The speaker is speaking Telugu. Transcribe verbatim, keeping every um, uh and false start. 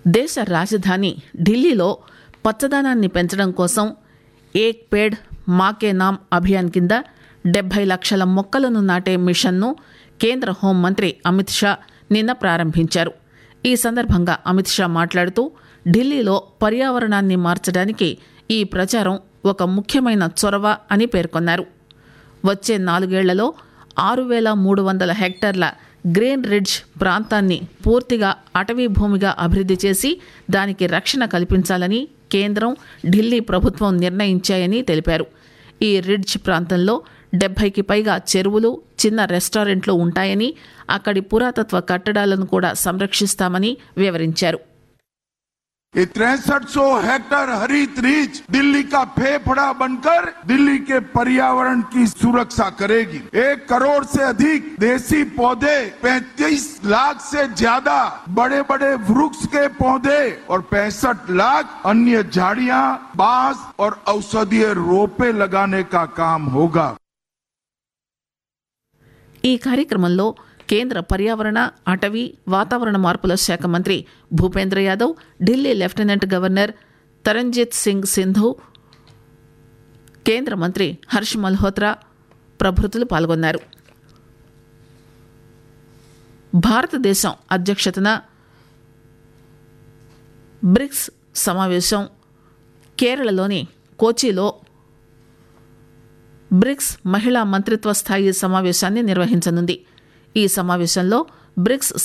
దేశ రాజధాని ఢిల్లీలో పచ్చదనాన్ని పెంచడం కోసం ఏక్ పేడ్ మాకే నామ్ అభియాన్ కింద డెబ్బై లక్షల మొక్కలను నాటే మిషన్ను కేంద్ర హోంమంత్రి అమిత్ షా నిన్న ప్రారంభించారు. ఈ సందర్భంగా అమిత్ షా మాట్లాడుతూ ఢిల్లీలో పర్యావరణాన్ని మార్చడానికి ఈ ప్రచారం ఒక ముఖ్యమైన చొరవ అని పేర్కొన్నారు. వచ్చే నాలుగేళ్లలో ఆరు వేల మూడు వందల హెక్టార్ల గ్రీన్ రిడ్జ్ ప్రాంతాన్ని పూర్తిగా అటవీ భూమిగా అభివృద్ధి చేసి దానికి రక్షణ కల్పించాలని కేంద్రం, ఢిల్లీ ప్రభుత్వం నిర్ణయించాయని తెలిపారు. ఈ రిడ్జ్ ప్రాంతంలో డెబ్బైకి పైగా చెరువులు, చిన్న రెస్టారెంట్లు ఉంటాయని, అక్కడి పురాతత్వ కట్టడాలను కూడా సంరక్షిస్తామని వివరించారు. ये तिरसठ सौ हेक्टेयर हरित रीच दिल्ली का फेफड़ा बनकर दिल्ली के पर्यावरण की सुरक्षा करेगी. एक करोड़ से अधिक देसी पौधे, पैंतीस लाख से ज्यादा बड़े बड़े वृक्ष के पौधे और पैंसठ लाख अन्य झाड़ियां, बांस और औषधीय रोपे लगाने का काम होगा. ఈ కార్యక్రమంలో కేంద్ర పర్యావరణ, అటవీ, వాతావరణ మార్పుల శాఖ మంత్రి భూపేంద్ర యాదవ్, ఢిల్లీ లెఫ్టినెంట్ గవర్నర్ తరంజిత్ సింగ్ సింధు, కేంద్ర మంత్రి హర్ష్ మల్హోత్రా ప్రభృతులు పాల్గొన్నారు. భారతదేశం అధ్యక్షతన బ్రిక్స్ సమావేశం కేరళలోని కోచిలో బ్రిక్స్ మహిళా మంత్రిత్వ స్థాయి సమావేశాన్ని నిర్వహించనుంది. ఈ సమావేశంలో బ్రిక్స్